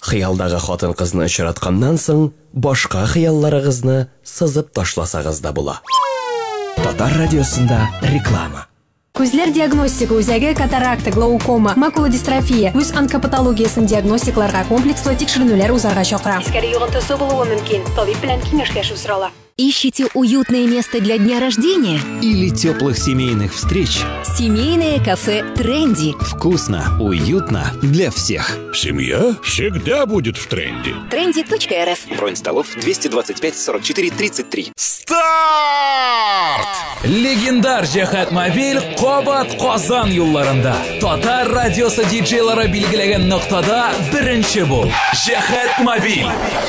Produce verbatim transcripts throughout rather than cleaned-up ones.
Хыялдагы хатын-кызны очратканнан соң, башка хыялларыгызны сызып ташласагыз да була. Татар радиосында реклама. Күзләр диагностика үзәге катаракта, глаукома, макулодистрофия, үз онкопатологиясын диагностикларга комплекслы тикшеренүләр узарга чакыра. Искәре йогынтысы булуы мөмкин. Табиб белән киңәшләшү сорала. Ищите уютное место для дня рождения? Или теплых семейных встреч? Семейное кафе «Тренди». Вкусно, уютно для всех. Семья всегда будет в тренде. тренди точка эр эф. Бронь столов двести двадцать пять сорок четыре тридцать три. Старт! Легендар Җәһәт мобиль Кабат Казан юлларында. Татар радиосы диджейлары билгеләгән ноктада беренче бул. Җәһәт мобиль.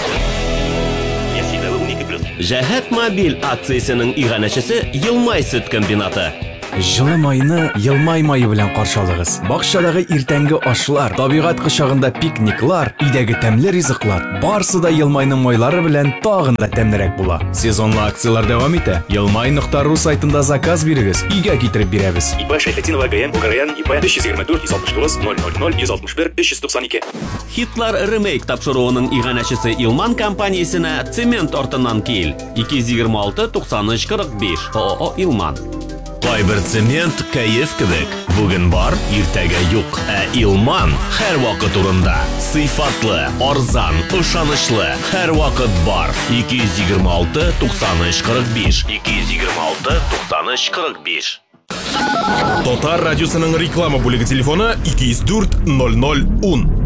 Җәһәт мобиль акциясының иганәчесе Елмай сөт комбинаты. Жылы майны Елмай майы белән каршылыгыз. Бакчадагы иртәнге ашлар, табигать кочагында пикниклар, идәге тәмле ризыклар, барысы да Елмайның майлары белән тагын да тәмлерәк була. Сезонлы акциялар дәвам итә. елмай нокта ру сайтында заказ бирегез, өйгә китереп бирәбез. ИП Шәйхетдинова ГМ Бугараян ИП өч йөз егерме дүрт йөз алтмыш тугыз ноль ноль ноль йөз алтмыш бер өч йөз туксан ике. Хитлар ремейк тапшыруының иганәчесе Илман компаниясенә цемент артыннан кил. ике йөз егерме алты туксан өч кырык биш. ООО Илман. Кайбер цемент кәеф кебек. Бүген бар, иртәгә юк. Ә Илман һәр вакыт урында. Сыйфатлы, арзан, ышанычлы, һәр вакыт бар. ике йөз егерме алты туксан өч кырык биш. ике йөз егерме алты туксан өч кырык биш. Татар радиосының реклама бүлеге телефоны ике йөз дүрт ноль ноль ун.